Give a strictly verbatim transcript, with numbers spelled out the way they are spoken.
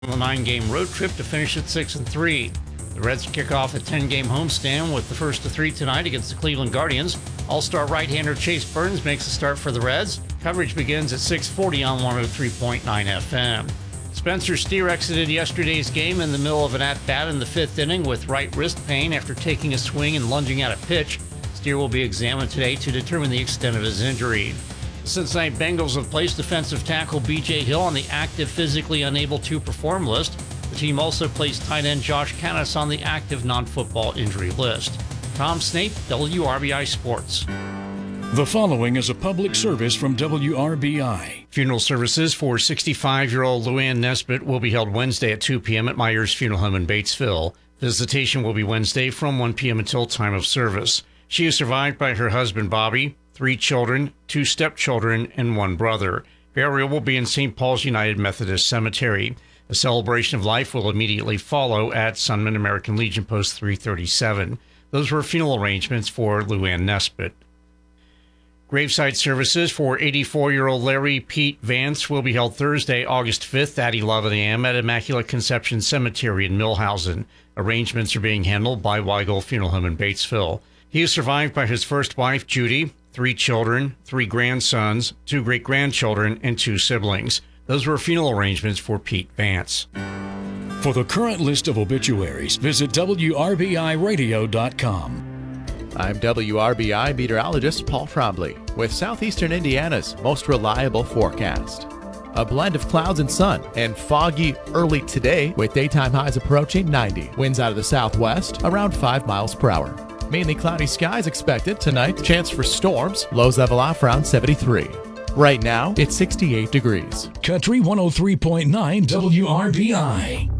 A nine-game road trip to finish at six and three. The Reds kick off a ten-game homestand with the first of three tonight against the Cleveland Guardians. All-star right-hander Chase Burns makes the start for the Reds. Coverage begins at six forty on one oh three point nine F M. Spencer Steer exited yesterday's game in the middle of an at-bat in the fifth inning with right wrist pain after taking a swing and lunging at a pitch. Steer will be examined today to determine the extent of his injury. The Cincinnati Bengals have placed defensive tackle B J Hill on the active physically unable to perform list. The team also placed tight end Josh Canis on the active non-football injury list. Tom Snape, W R B I Sports. The following is a public service from W R B I. Funeral services for sixty-five-year-old Luann Nesbitt will be held Wednesday at two p.m. at Myers Funeral Home in Batesville. Visitation will be Wednesday from one p.m. until time of service. She is survived by her husband Bobby, three children, two stepchildren, and one brother. Burial will be in Saint Paul's United Methodist Cemetery. A celebration of life will immediately follow at Sunman American Legion Post three thirty-seven. Those were funeral arrangements for Luann Nesbitt. Graveside services for eighty-four-year-old Larry Pete Vance will be held Thursday, August fifth at eleven a.m. at Immaculate Conception Cemetery in Millhausen. Arrangements are being handled by Weigel Funeral Home in Batesville. He is survived by his first wife, Judy, three children, three grandsons, two great-grandchildren, and two siblings. Those were funeral arrangements for Pete Vance. For the current list of obituaries, visit W R B I radio dot com. I'm W R B I meteorologist Paul Trombley with Southeastern Indiana's most reliable forecast. A blend of clouds and sun and foggy early today with daytime highs approaching ninety. Winds out of the southwest around five miles per hour. Mainly cloudy skies expected tonight. Chance for storms. Lows level off around seventy-three. Right now, it's sixty-eight degrees. Country one oh three point nine W R B I.